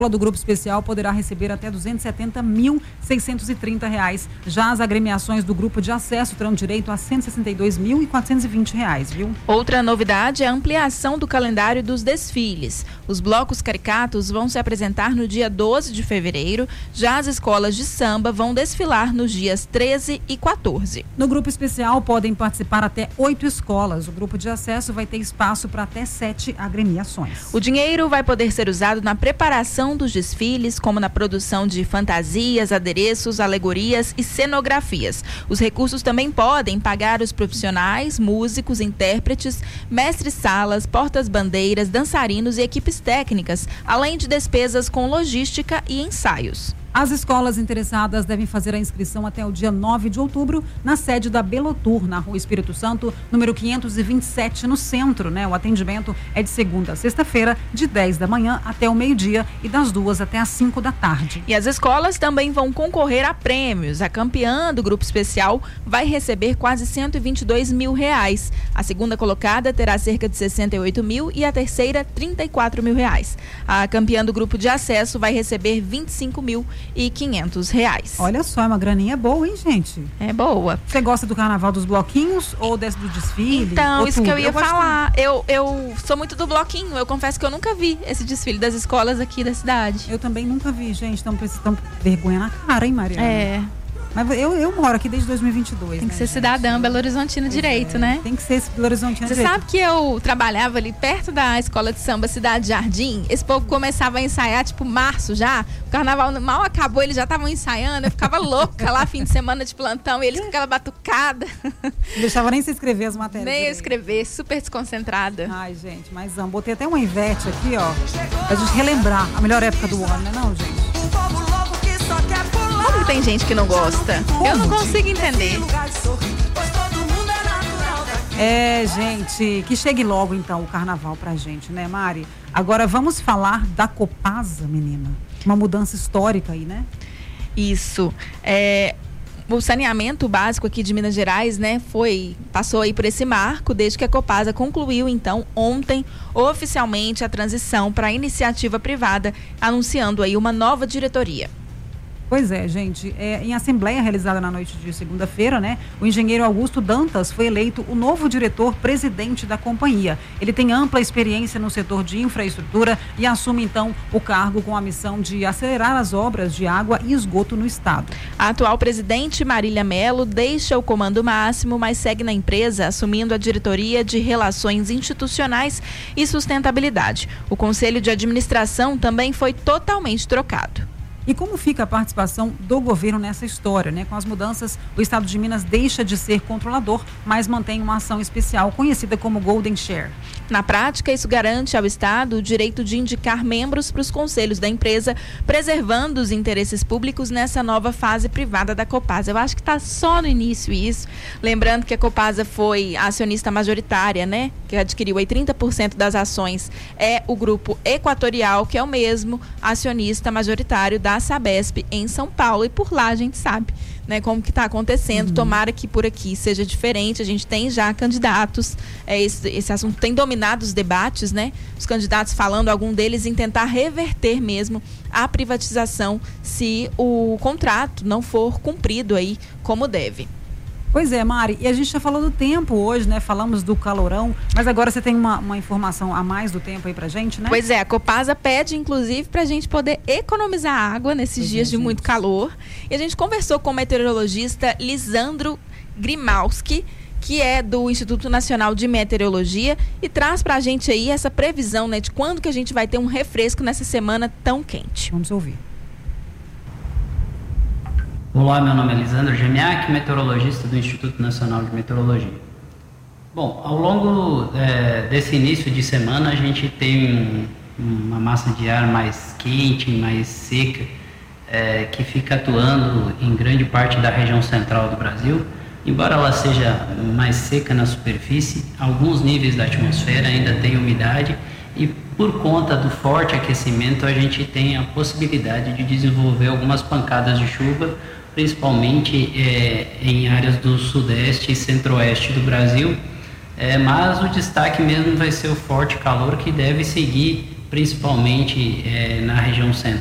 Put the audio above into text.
do Grupo Especial poderá receber até R$ 270.630. Já as agremiações do Grupo de Acesso terão direito a R$ 162.420, viu? Outra novidade é a ampliação do calendário dos desfiles. Os blocos caricatos vão se apresentar no dia 12 de fevereiro, já as escolas de samba vão desfilar nos dias 13 e 14. No Grupo Especial podem participar até 8 escolas. O Grupo de Acesso vai ter espaço para até 7 agremiações. O dinheiro vai poder ser usado na preparação dos desfiles, como na produção de fantasias, adereços, alegorias e cenografias. Os recursos também podem pagar os profissionais, músicos, intérpretes, mestres-salas, portas-bandeiras, dançarinos e equipes técnicas, além de despesas com logística e ensaios. As escolas interessadas devem fazer a inscrição até o dia 9 de outubro na sede da Belotur, na Rua Espírito Santo, número 527, no centro, né? O atendimento é de segunda a sexta-feira, de 10 da manhã até o meio-dia e das 2 até as 5 da tarde. E as escolas também vão concorrer a prêmios. A campeã do Grupo Especial vai receber quase R$122 mil. A segunda colocada terá cerca de 68 mil e a terceira 34 mil reais. A campeã do Grupo de Acesso vai receber 25.500 reais. Olha só, é uma graninha boa, hein, gente? É boa. Você gosta do carnaval dos bloquinhos ou do desfile? Então, isso tudo? que eu ia falar. Eu sou muito do bloquinho. Eu confesso que eu nunca vi esse desfile das escolas aqui da cidade. Eu também nunca vi, gente. Estão vergonha na cara, hein, Mariana? É. Mas eu moro aqui desde 2022. Tem que ser cidadã Belo Horizontino direito, né? Tem que ser Belo Horizontino direito. Você sabe que eu trabalhava ali perto da escola de samba Cidade Jardim? Esse povo começava a ensaiar, tipo, março já. O carnaval mal acabou, eles já estavam ensaiando. Eu ficava louca lá, fim de semana de plantão. E eles com aquela batucada. Não deixava nem se escrever as matérias. Nem eu escrever, super desconcentrada. Ai, gente, mas botei até uma Ivete aqui, ó, pra gente relembrar a melhor época do ano, né não, gente? Como tem gente que não gosta? Eu não consigo entender. É, gente, que chegue logo então o carnaval pra gente, né, Mari? Agora vamos falar da Copasa, menina. Uma mudança histórica aí, né? Isso. O saneamento básico aqui de Minas Gerais, né, passou aí por esse marco desde que a Copasa concluiu, então, ontem, oficialmente a transição para a iniciativa privada, anunciando aí uma nova diretoria. Pois é, gente, em assembleia realizada na noite de segunda-feira, né, o engenheiro Augusto Dantas foi eleito o novo diretor-presidente da companhia. Ele tem ampla experiência no setor de infraestrutura e assume, então, o cargo com a missão de acelerar as obras de água e esgoto no estado. A atual presidente, Marília Melo, deixa o comando máximo, mas segue na empresa, assumindo a diretoria de Relações Institucionais e Sustentabilidade. O conselho de administração também foi totalmente trocado. E como fica a participação do governo nessa história, né? Com as mudanças, o estado de Minas deixa de ser controlador, mas mantém uma ação especial conhecida como Golden Share. Na prática, isso garante ao estado o direito de indicar membros para os conselhos da empresa, preservando os interesses públicos nessa nova fase privada da Copasa. Eu acho que está só no início isso. Lembrando que a Copasa foi a acionista majoritária, né? Que adquiriu aí 30% das ações. É o grupo Equatorial, que é o mesmo acionista majoritário da Sabesp em São Paulo, e por lá a gente sabe, né, como que está acontecendo. Tomara que por aqui seja diferente. A gente tem já candidatos, esse assunto tem dominado os debates, né, os candidatos falando, algum deles em tentar reverter mesmo a privatização se o contrato não for cumprido aí como deve. Pois é, Mari, e a gente já falou do tempo hoje, né? Falamos do calorão, mas agora você tem uma informação a mais do tempo aí pra gente, né? Pois é, a Copasa pede, inclusive, pra gente poder economizar água nesses dias de muito calor. E a gente conversou com o meteorologista Lisandro Grimalski, que é do Instituto Nacional de Meteorologia, e traz pra gente aí essa previsão, né, de quando que a gente vai ter um refresco nessa semana tão quente. Vamos ouvir. Olá, meu nome é Lisandro Gemiak, meteorologista do Instituto Nacional de Meteorologia. Bom, ao longo desse início de semana a gente tem uma massa de ar mais quente, mais seca, que fica atuando em grande parte da região central do Brasil. Embora ela seja mais seca na superfície, alguns níveis da atmosfera ainda tem umidade e por conta do forte aquecimento a gente tem a possibilidade de desenvolver algumas pancadas de chuva, principalmente em áreas do sudeste e centro-oeste do Brasil, mas o destaque mesmo vai ser o forte calor que deve seguir principalmente na região centro.